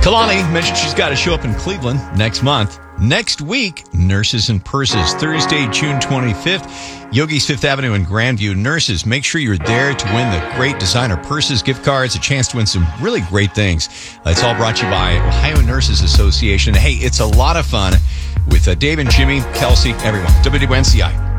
Kalani mentioned she's got to show up in Cleveland next month. Next week, Nurses and Purses, Thursday, June 25th, Yogi's Fifth Avenue in Grandview. Nurses, make sure you're there to win the great designer purses, gift cards, a chance to win some really great things. It's all brought to you by Ohio Nurses Association. Hey, it's a lot of fun with Dave and Jimmy, Kelsey, everyone. WNCI.